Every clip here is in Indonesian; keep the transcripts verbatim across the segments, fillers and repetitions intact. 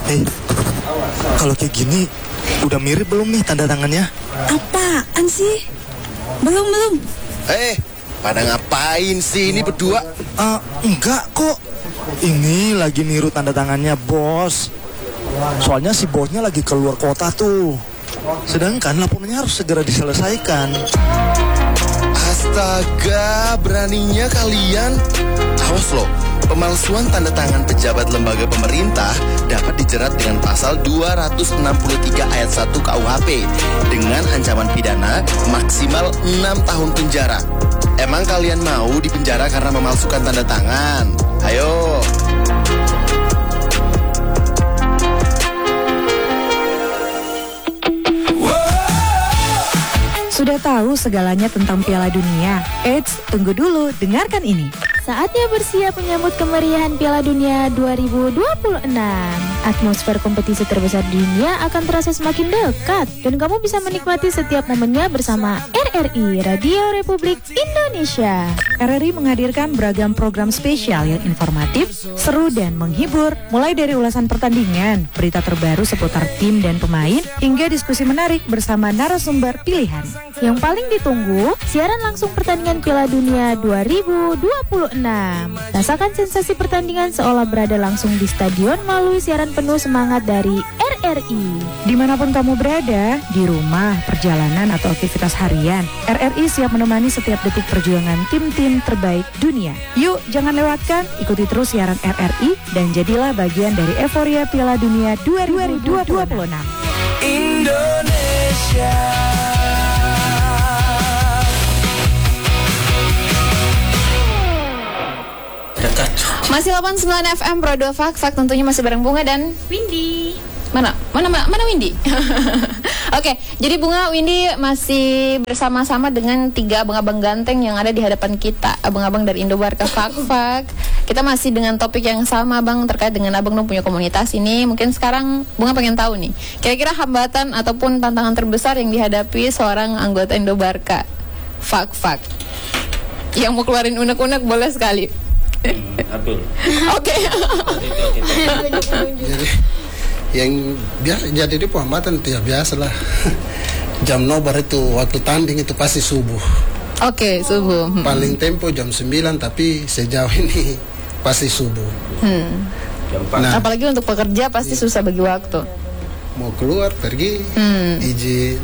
Eh, kalau kayak gini udah mirip belum nih tanda tangannya? Apaan sih? Belum, belum. Eh, pada ngapain sih ini berdua? Uh, enggak kok. Ini lagi niru tanda tangannya bos. Soalnya si bosnya lagi keluar kota tuh. Sedangkan laporannya harus segera diselesaikan. Astaga, beraninya kalian. Awas loh, pemalsuan tanda tangan pejabat lembaga pemerintah dapat dijerat dengan pasal dua ratus enam puluh tiga ayat satu K U H P dengan ancaman pidana maksimal enam tahun penjara. Emang kalian mau dipenjara karena memalsukan tanda tangan? Ayo. Sudah tahu segalanya tentang Piala Dunia? Eits, tunggu dulu, dengarkan ini. Saatnya bersiap menyambut kemeriahan Piala Dunia dua ribu dua puluh enam. Atmosfer kompetisi terbesar di dunia akan terasa semakin dekat dan kamu bisa menikmati setiap momennya bersama R R I, Radio Republik Indonesia. R R I menghadirkan beragam program spesial yang informatif, seru dan menghibur, mulai dari ulasan pertandingan, berita terbaru seputar tim dan pemain, hingga diskusi menarik bersama narasumber pilihan. Yang paling ditunggu, siaran langsung pertandingan Piala Dunia dua ribu dua puluh enam. Rasakan sensasi pertandingan seolah berada langsung di stadion melalui siaran penuh semangat dari R R I. Dimanapun kamu berada, di rumah, perjalanan, atau aktivitas harian, R R I siap menemani setiap detik perjuangan tim-tim terbaik dunia. Yuk, jangan lewatkan, ikuti terus siaran R R I dan jadilah bagian dari euforia Piala Dunia dua ribu dua puluh enam. Indonesia. Masih delapan puluh sembilan F M Pro dua Fak Fak, tentunya masih bareng Bunga dan Windy. Mana? Mana mana Windy? Oke, jadi Bunga, Windy masih bersama-sama dengan tiga abang-abang ganteng yang ada di hadapan kita, abang-abang dari Indobarka Fak Fak. Kita masih dengan topik yang sama, Bang, terkait dengan Abang dong punya komunitas ini. Mungkin sekarang Bunga pengen tahu nih, kira-kira hambatan ataupun tantangan terbesar yang dihadapi seorang anggota Indobarka Fak Fak. Yang mau keluarin unek-unek boleh sekali. Hmm, Abdul. Oke. Jadi yang biasa jadi di hambatan itu ya biasa lah. Jam nobar itu waktu tanding itu pasti subuh. Oke, okay, subuh. Hmm. Paling tempo jam sembilan, tapi sejauh ini pasti subuh. Hmm. Nah, apalagi untuk pekerja pasti iya. susah bagi waktu. Mau keluar pergi, hmm. izin.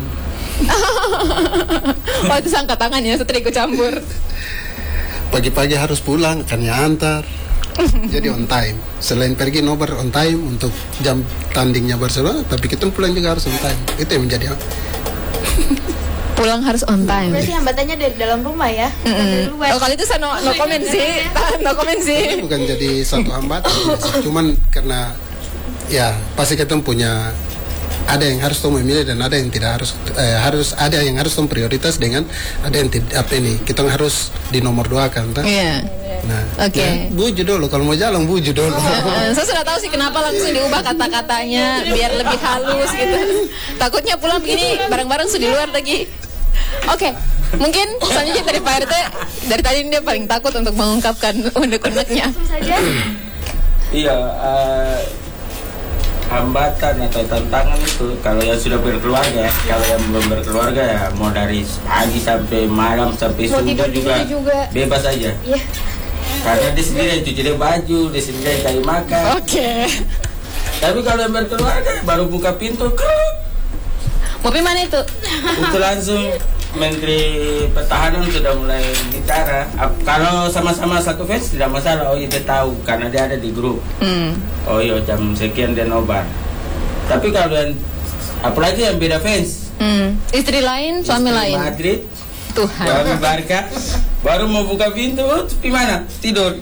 Oh, itu angkat tangan ya, setrika campur. Pagi-pagi harus pulang, kan ya antar. Jadi on time. Selain pergi nobar on time untuk jam tandingnya Barcelona, tapi kita pulang juga harus on time. Itu yang menjadi pulang harus on time. Berarti hambatannya dari dalam rumah ya? Dari luar. Oh, kali itu saya no, no comment sih. No comment sih. Bukan jadi satu hambatan, cuman karena ya pasti kita punya, ada yang harus tuh memilih dan ada yang tidak harus eh, harus ada yang harus tuh prioritas dengan ada yang tidak, apa ini kita harus di nomor dua kan? Iya. Yeah. Nah, oke. Okay. Ya, buju dulu kalau mau jalan buju dulu. Uh, saya sudah tahu sih kenapa langsung diubah kata-katanya biar lebih halus gitu. Takutnya pulang begini bareng-bareng sudah di luar lagi. Oke, okay. Mungkin selanjutnya dari Pak R T, dari tadi dia paling takut untuk mengungkapkan unek-uneknya. Iya. Uh... hambatan atau tantangan itu kalau yang sudah berkeluarga, kalau yang belum berkeluarga ya mau dari pagi sampai malam sampai subuh juga, juga bebas aja. Yeah. Karena di sini yang cuci baju, di sini yang cari makan. Oke. Okay. Tapi kalau yang berkeluarga baru buka pintu, kruk. Mobil mana itu? Itu langsung Menteri Pertahanan sudah mulai bicara. Kalau sama-sama satu fans tidak masalah. Oh iya dia tahu karena dia ada di grup. Mm. Oh iya jam sekian dia nobar. Tapi kalau yang apalagi yang beda fans, mm. istri lain, suami istri lain. Madrid, Tuhan. Suami Barca, baru mau buka pintu, oh, di mana? Tidur.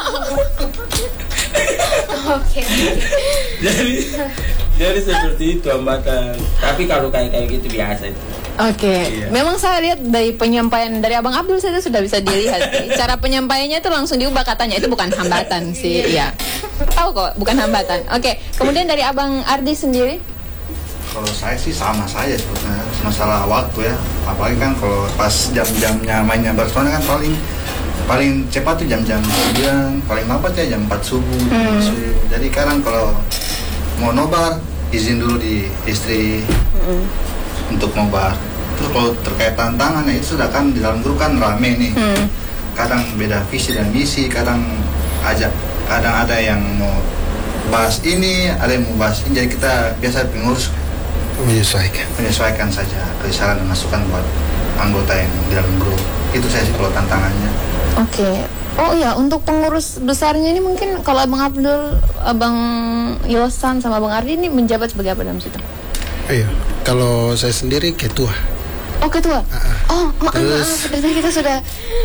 Oke. Jadi jadi seperti itu hambatan. Tapi kalau kayak kayak gitu biasa itu. Oke, okay. Iya. Memang saya lihat dari penyampaian dari Abang Abdul saya sudah bisa dilihat sih. Cara penyampaiannya itu langsung diubah katanya, itu bukan hambatan sih, ya. Tahu kok, bukan hambatan. Oke, okay. Kemudian dari Abang Ardi sendiri? Kalau saya sih sama saja sebetulnya, masalah waktu ya. Apalagi kan kalau pas jam-jamnya mainnya Barcelona kan paling paling cepat tuh jam-jam sembilan, paling lambat ya jam empat subuh. Hmm. subuh. Jadi kadang kalau mau nobar izin dulu di istri mm. untuk nobar. Terus kalau terkait tantangan ya itu sudah kan di dalam grup kan rame nih. Mm. Kadang beda visi dan misi, kadang ajak, kadang ada yang mau bahas ini, ada yang mau bahas ini. Jadi kita biasa pengurus menyesuaikan menyesuaikan saja dari saran dan masukan buat anggota yang di dalam grup. Itu saya sih kalau tantangannya. Oke. Okay. Oh iya, untuk pengurus besarnya ini mungkin kalau Abang Abdul, Abang Yosan sama Abang Ardi ini menjabat sebagai apa dalam situ? Iya, kalau saya sendiri ketua. Oh ketua? Uh-uh. Oh maaf, terus, maaf, dari tadi kita sudah.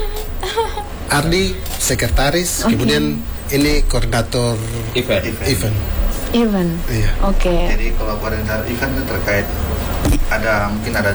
Ardi sekretaris, okay. Kemudian ini koordinator event. Event. Event. Iya. Oke. Okay. Jadi kalau koordinator event itu terkait ada mungkin ada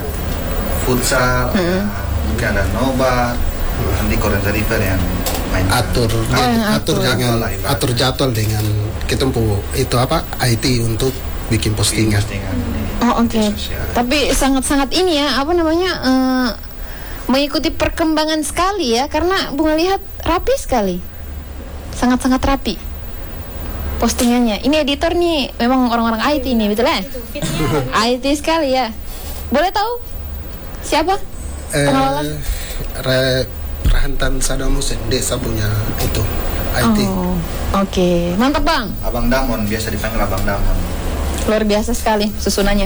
futsal, mm-hmm. ada, mungkin ada nobar, mm-hmm. nanti koordinator event yang main atur oh, atur, atur dengan atur jadwal dengan kita mau itu apa I T untuk bikin postingan. postingan oh oke. Okay. Tapi sangat-sangat ini ya apa namanya uh, mengikuti perkembangan sekali ya karena Bunga lihat rapi sekali, sangat-sangat rapi postingannya. Ini editor nih memang orang-orang I T nih betul ya? I T sekali ya. Boleh tahu siapa eh, pengelola? Re- Rahantan Saddam Hussein desa punya itu I T. Oh, oke, okay. Mantap Bang. Abang Damon biasa dipanggil Abang Damon. Luar biasa sekali susunannya.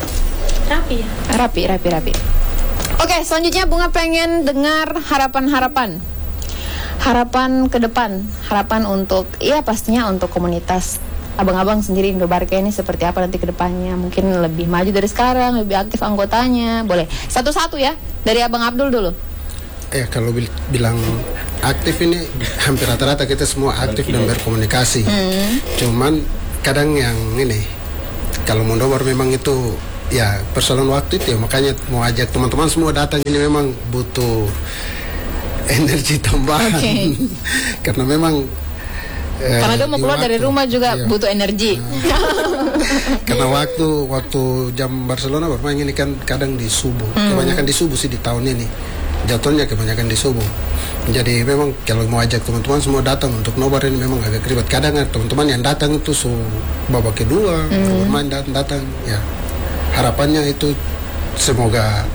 Rapi ya. Rapi, rapi, rapi. Oke, okay, selanjutnya Bunga pengen dengar harapan-harapan. Harapan ke depan, harapan untuk ya pastinya untuk komunitas abang-abang sendiri Indobarka ini seperti apa nanti ke depannya. Mungkin lebih maju dari sekarang, lebih aktif anggotanya. Boleh satu-satu ya, dari Abang Abdul dulu. Eh kalau bil- bilang aktif ini hampir rata-rata kita semua aktif dan berkomunikasi. Hmm. Cuman kadang yang ini kalau mau nomor memang itu ya persoalan waktu itu ya, makanya mau ajak teman-teman semua datang ini memang butuh energi tambahan. Okay. Karena memang eh, karena dia mau keluar waktu, dari rumah juga iya. butuh energi. Nah. Karena waktu waktu jam Barcelona bermain ini kan kadang di subuh. Hmm. Kebanyakan di subuh sih di tahun ini. Jatuhnya kebanyakan di subuh. Jadi memang kalau mau ajak teman-teman semua datang untuk nobar ini memang agak ribet. Kadang teman-teman yang datang itu su babak kedua, mm. bermain datang datang. Ya harapannya itu semoga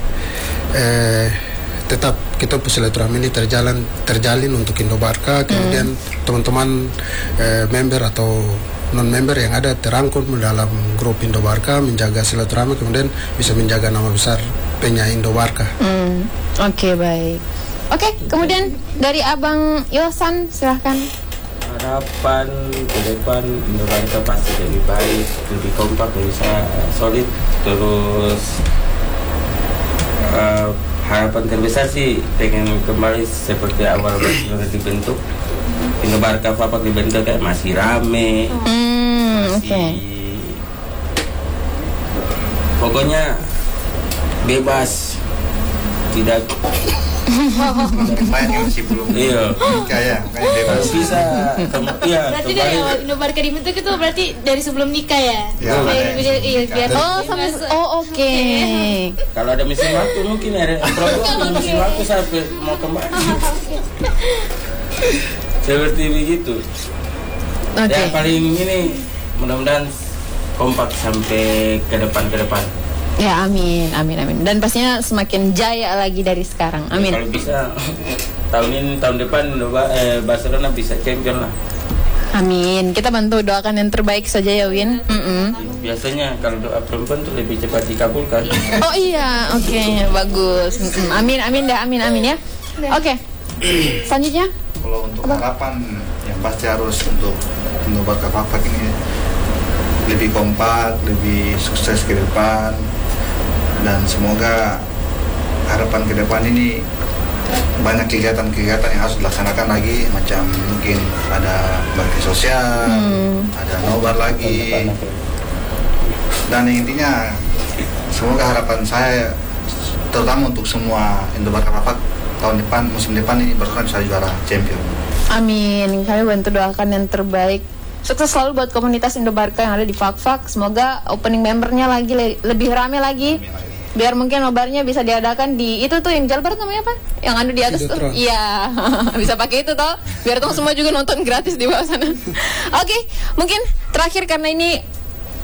eh, tetap kita silaturahmi ini terjalan terjalin untuk Indobarka. Kemudian mm. teman-teman eh, member atau non-member yang ada terangkum dalam grup Indobarka, menjaga silaturahmi, kemudian bisa menjaga nama besar penyanyi Indobarka. Mm. Oke, okay, baik. Oke, okay, kemudian dari Abang Yosan silahkan. Harapan ke depan Indobarka pasti lebih baik, lebih kompak, bisa solid. Terus uh, harapan terbesar sih pengen kembali seperti awal Barcelona dibentuk. Indobarka Fapak dibentuk kayak masih rame, mm, masih okay. pokoknya bebas, tidak banyak yang masih belum iya kayak kayak bebas bisa iya berarti dari awal Indobarka dibentuk itu berarti dari sebelum nikah ya, ya iya, iya, biar oh sampai oh oke okay. Kalau ada mesin waktu mungkin ada program mesin waktu sampai mau kembali seperti begitu. Okay. Yang paling ini mudah-mudahan kompak sampai ke depan ke depan. Ya amin, amin, amin. Dan pastinya semakin jaya lagi dari sekarang. Amin. Ya, kalau bisa tahun ini tahun depan eh, Barcelona bisa champion lah. Amin. Kita bantu doakan yang terbaik saja ya Win. Mm-mm. Biasanya kalau doa perempuan tuh lebih cepat dikabulkan. Oh iya, oke, okay, bagus. Mm-mm. Amin, amin dah, amin, amin ya. Oke. Okay. Selanjutnya. Kalau untuk harapan yang pasti harus untuk Indobarka Fapak ini lebih kompak, lebih sukses ke depan, dan semoga harapan ke depan ini banyak kegiatan-kegiatan yang harus dilaksanakan lagi, macam mungkin ada bakti sosial, hmm. ada nobar lagi, dan intinya semoga harapan saya terutama untuk semua Indobarka Fapak tahun depan, musim depan ini Barcelona bisa juara champion. Amin. Kami bantu doakan yang terbaik. Sukses selalu buat komunitas Indobarka yang ada di Fakfak. Semoga opening membernya lagi le- lebih rame lagi. Biar mungkin nobarnya bisa diadakan di itu tuh yang Jalbar namanya apa? Yang ada di atas tuh. Iya. Bisa pakai itu toh. Biar tuh semua juga nonton gratis di bawah sana. Oke, okay, mungkin terakhir karena ini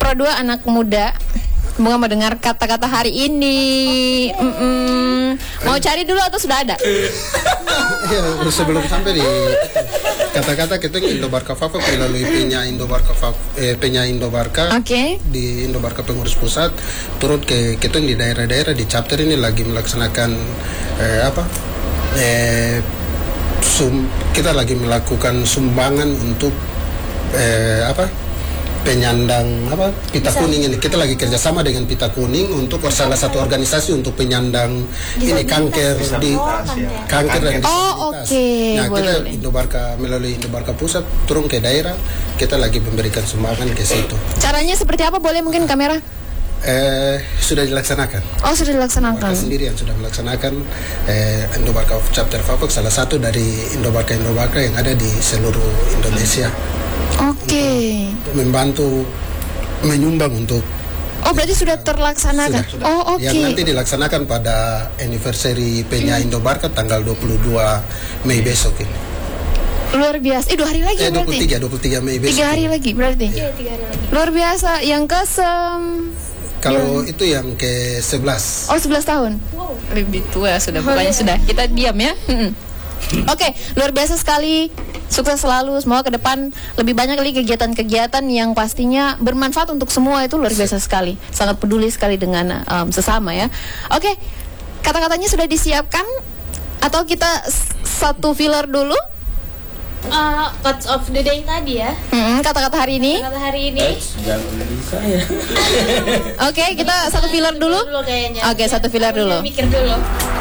Pro dua anak muda. Bunga mau dengar kata-kata hari ini. Mm-mm. Mau cari dulu atau sudah ada? Ya, sebelum sampai di kata-kata kita Indobarka Fafak melalui Penya Indobarka eh, Penya Indobarka okay. di Indobarka pengurus pusat turut ke kita di daerah-daerah di chapter ini lagi melaksanakan eh, apa? Eh, sum, kita lagi melakukan sumbangan untuk eh, apa? penyandang apa pita Bisa. kuning ini kita lagi kerjasama dengan pita kuning untuk salah satu organisasi untuk penyandang Bisa ini kanker Bisa. di oh, kanker dan disabilitas. Oh, okay. Nah boleh, kita boleh. Indobarka melalui Indobarka pusat turun ke daerah kita lagi memberikan sumbangan ke situ. Caranya seperti apa? Boleh mungkin kamera? Eh, sudah dilaksanakan. Oh sudah dilaksanakan. Indobarka sendiri yang sudah melaksanakan eh, Indobarka chapter Fafak salah satu dari Indobarka Indobarka yang ada di seluruh Indonesia. Oke. Okay. Membantu menyumbang untuk. Oh berarti sudah terlaksanakan. Sudah, sudah. Oh oke. Okay. Yang nanti dilaksanakan pada anniversary Penya Indobarka tanggal dua puluh dua Mei besok ini. Luar biasa. Eh dua hari lagi eh, berarti. dua puluh tiga Mei besok. Tiga hari ini. lagi berarti. Iya, tiga hari lagi. Luar biasa. Yang ke sem. Kalau yang... itu yang ke sebelas. Oh sebelas tahun. Wow. Lebih tua sudah pokoknya sudah. Kita diam ya. Oke, okay, luar biasa sekali. Sukses selalu. Semoga ke depan lebih banyak lagi kegiatan-kegiatan yang pastinya bermanfaat untuk semua. Itu luar biasa sekali. Sangat peduli sekali dengan um, sesama ya. Oke, okay, kata-katanya sudah disiapkan atau kita satu filler dulu? Uh, quotes of the day tadi ya. Hmm, kata-kata hari ini. Kata-kata hari ini. Jangan saya. Oke, okay, kita satu filler dulu. Oke, okay, satu filler dulu. Mikir dulu.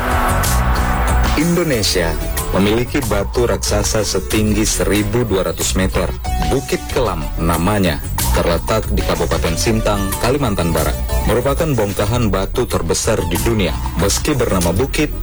Indonesia memiliki batu raksasa setinggi seribu dua ratus meter. Bukit Kelam namanya, terletak di Kabupaten Sintang, Kalimantan Barat. Merupakan bongkahan batu terbesar di dunia. Meski bernama bukit,